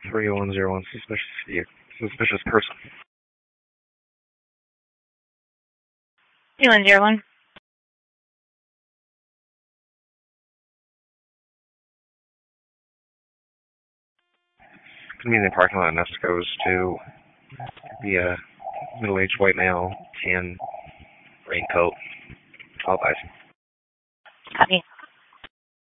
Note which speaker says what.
Speaker 1: 30101, suspicious person.
Speaker 2: 3101.
Speaker 1: Could be in the parking lot of Nesco's too. Be a middle-aged white male, tan raincoat, all eyes.
Speaker 2: Copy.